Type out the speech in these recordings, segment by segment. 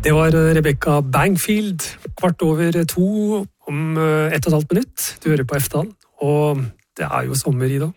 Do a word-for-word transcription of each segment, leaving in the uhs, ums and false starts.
Det var Rebecca Bangfield, kvart over to om ett og et halvt minutt. Du hører på Eftal, og det er jo sommer i dag.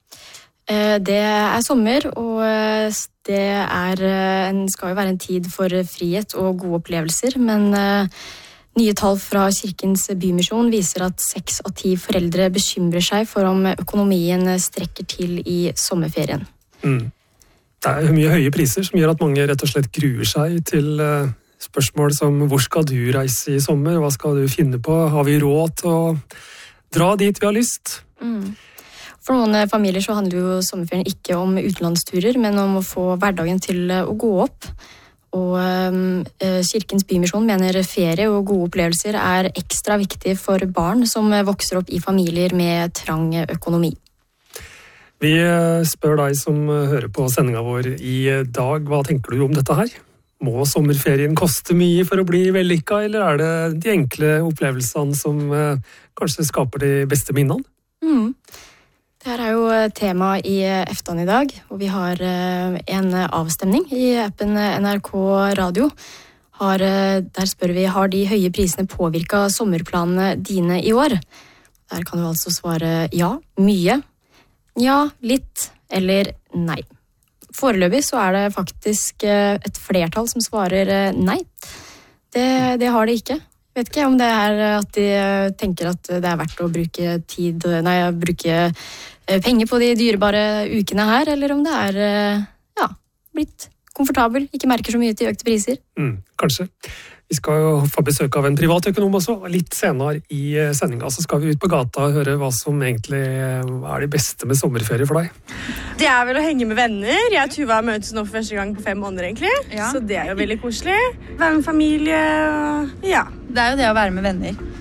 Det er sommer, og det er, en skal jo være en tid for frihet og gode opplevelser, men nye tall fra Kirkens Bymisjon viser at seks av ti foreldre bekymrer seg for om økonomien strekker til i sommerferien. Mm. Det er mye høye priser som gjør at mange rett og slett gruer seg til spørsmål som hvor skal du reise i sommer, hva skal du finne på, har vi råd til å dra dit vi har lyst? Mm. For noen familier så handler jo sommerferien ikke om utenlandsturer, men om å få hverdagen til å gå opp. Og um, Kirkens Bymisjon mener ferie og gode opplevelser er ekstra viktig for barn som vokser opp i familier med trang økonomi. Vi spør deg som hører på sendingen vår i dag, hva tenker du om dette her? Må sommerferien koste mye for å bli vellykket, eller er det de enkle opplevelsene som kanskje skaper de beste minnene? Mm. Dette er jo tema i Eftan i dag, og vi har en avstemning i appen N R K Radio. Har, der spør vi, har de høye prisene påvirket sommerplanene dine i år? Der kan du altså svare ja, mye. Ja, litt, eller nei. Foreløpig så er det faktisk et flertall som svarer nei. Det, det har de ikke. Jeg vet ikke om det er at de tenker at det er verdt å bruke tid, nei, bruke penger på de dyrebare ukene her, eller om det er ja, blitt komfortabel, ikke merker så mye til økte priser. Mm, kanskje. Vi skal jo få besøk av en privatøkonom også. Litt senere i sendingen så skal vi ut på gata og høre hva som egentlig er det beste med sommerferie for deg. Det er vel å henge med venner. Jeg og Tuva møtes nå for første gang på fem måneder egentlig. Ja. Så det er jo veldig koselig. Være med familie og ja. Det er jo det å være med venner.